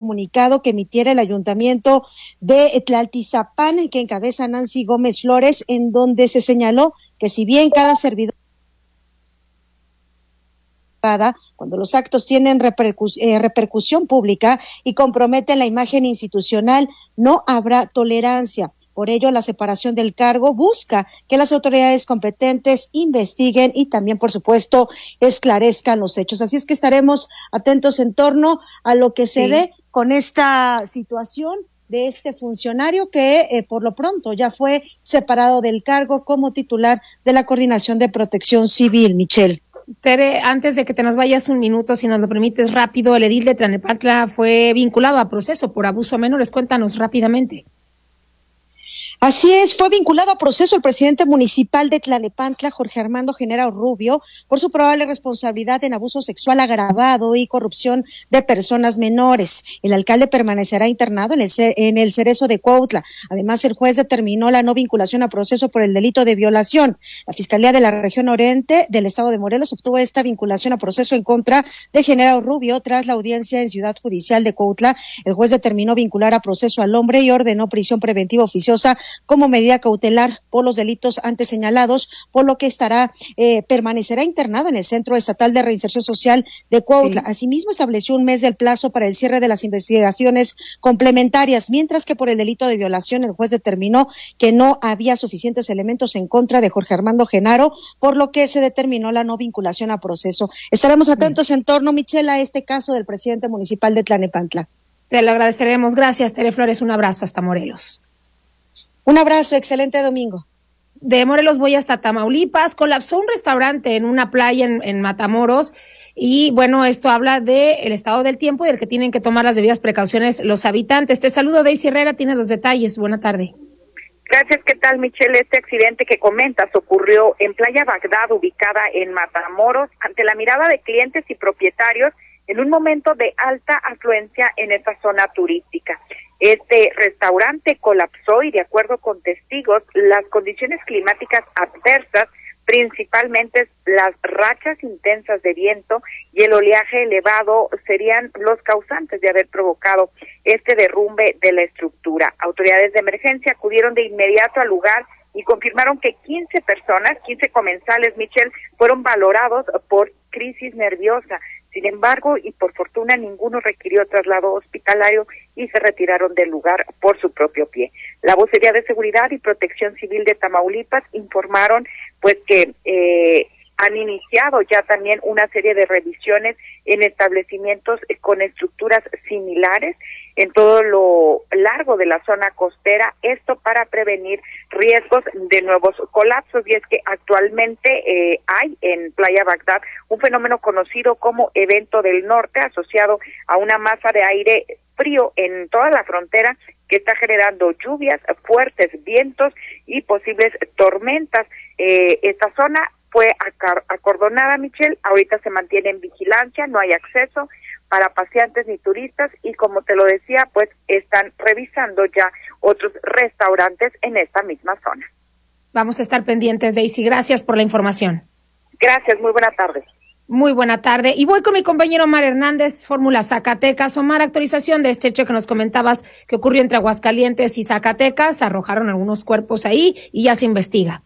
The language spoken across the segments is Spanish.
comunicado que emitiera el ayuntamiento de Tlaltizapán, que encabeza Nancy Gómez Flores, en donde se señaló que si bien cada servidor cuando los actos tienen repercusión pública y comprometen la imagen institucional, no habrá tolerancia. Por ello, la separación del cargo busca que las autoridades competentes investiguen y también, por supuesto, esclarezcan los hechos. Así es que estaremos atentos en torno a lo que se dé con esta situación de este funcionario que por lo pronto ya fue separado del cargo como titular de la Coordinación de Protección Civil. Michelle. Tere, antes de que te nos vayas un minuto, si nos lo permites rápido, el edil de Tlalnepantla fue vinculado a proceso por abuso a menores. Cuéntanos rápidamente. Así es, fue vinculado a proceso el presidente municipal de Tlalnepantla, Jorge Armando Genaro Rubio, por su probable responsabilidad en abuso sexual agravado y corrupción de personas menores. El alcalde permanecerá internado en el Cerezo de Cuautla. Además, el juez determinó la no vinculación a proceso por el delito de violación. La Fiscalía de la Región Oriente del Estado de Morelos obtuvo esta vinculación a proceso en contra de Genaro Rubio tras la audiencia en Ciudad Judicial de Cuautla. El juez determinó vincular a proceso al hombre y ordenó prisión preventiva oficiosa como medida cautelar por los delitos antes señalados, por lo que permanecerá internado en el Centro Estatal de Reinserción Social de Cuautla. Sí. Asimismo, estableció un mes del plazo para el cierre de las investigaciones complementarias, mientras que por el delito de violación el juez determinó que no había suficientes elementos en contra de Jorge Armando Genaro, por lo que se determinó la no vinculación a proceso. Estaremos atentos en torno, Michelle, a este caso del presidente municipal de Tlalnepantla. Te lo agradeceremos. Gracias, Tere Flores. Un abrazo hasta Morelos. Un abrazo, excelente domingo. De Morelos voy hasta Tamaulipas. Colapsó un restaurante en una playa en Matamoros y bueno, esto habla del estado del tiempo y del que tienen que tomar las debidas precauciones los habitantes. Te saludo, Daisy Herrera, tienes los detalles. Buena tarde. Gracias, ¿qué tal, Michelle? Este accidente que comentas ocurrió en Playa Bagdad, ubicada en Matamoros, ante la mirada de clientes y propietarios en un momento de alta afluencia en esta zona turística. Este restaurante colapsó y, de acuerdo con testigos, las condiciones climáticas adversas, principalmente las rachas intensas de viento y el oleaje elevado, serían los causantes de haber provocado este derrumbe de la estructura. Autoridades de emergencia acudieron de inmediato al lugar y confirmaron que 15 comensales, Michelle, fueron valorados por crisis nerviosa. Sin embargo, y por fortuna, ninguno requirió traslado hospitalario y se retiraron del lugar por su propio pie. La Vocería de Seguridad y Protección Civil de Tamaulipas informaron pues que han iniciado ya también una serie de revisiones en establecimientos con estructuras similares en todo lo largo de la zona costera, esto para prevenir riesgos de nuevos colapsos. Y es que actualmente hay en Playa Bagdad un fenómeno conocido como evento del norte, asociado a una masa de aire frío en toda la frontera que está generando lluvias, fuertes vientos y posibles tormentas. Esta zona fue acordonada, Michelle, ahorita se mantiene en vigilancia, no hay acceso para paseantes ni turistas y, como te lo decía, pues están revisando ya otros restaurantes en esta misma zona. Vamos a estar pendientes, Daisy. Gracias por la información. Gracias, muy buena tarde. Muy buena tarde. Y voy con mi compañero Omar Hernández, Fórmula Zacatecas. Omar, actualización de este hecho que nos comentabas que ocurrió entre Aguascalientes y Zacatecas. Arrojaron algunos cuerpos ahí y ya se investiga.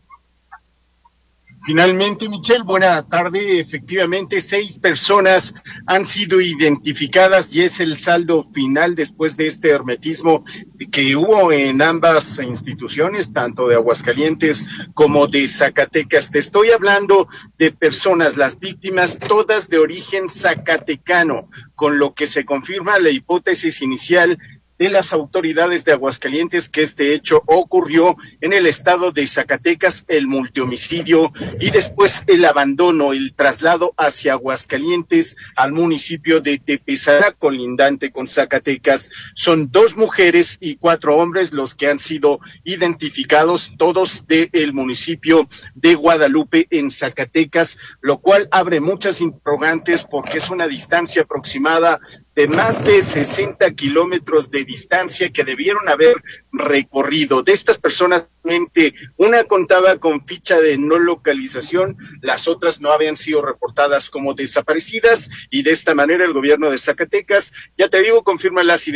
Finalmente, Michelle, buena tarde. Efectivamente, 6 personas han sido identificadas y es el saldo final después de este hermetismo que hubo en ambas instituciones, tanto de Aguascalientes como de Zacatecas. Te estoy hablando de personas, las víctimas, todas de origen zacatecano, con lo que se confirma la hipótesis inicial de las autoridades de Aguascalientes que este hecho ocurrió en el estado de Zacatecas, el multihomicidio y después el abandono, el traslado hacia Aguascalientes al municipio de Tepezalá, colindante con Zacatecas. Son 2 mujeres y 4 hombres los que han sido identificados, todos del municipio de Guadalupe en Zacatecas, lo cual abre muchas interrogantes porque es una distancia aproximada de más de 60 kilómetros de distancia que debieron haber recorrido. De estas personas, una contaba con ficha de no localización, las otras no habían sido reportadas como desaparecidas y de esta manera el gobierno de Zacatecas, ya te digo, confirma las